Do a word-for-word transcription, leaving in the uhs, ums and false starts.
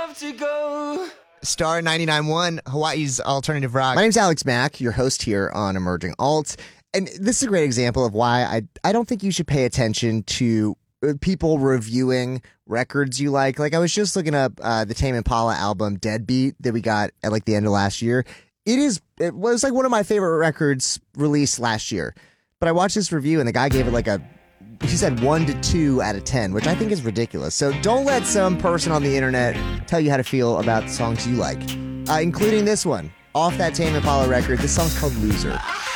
have to go. Star ninety-nine point one, Hawaii's alternative rock. My name's Alex Mack, your host here on Emerging Alt. And this is a great example of why I, I don't think you should pay attention to people reviewing records you like. Like, I was just looking up uh, the Tame Impala album Deadbeat that we got at like the end of last year. It is, it was like one of my favorite records released last year. But I watched this review and the guy gave it like a, he said one to two out of ten, which I think is ridiculous. So don't let some person on the internet tell you how to feel about songs you like, uh, including this one off that Tame Impala record. This song's called Loser.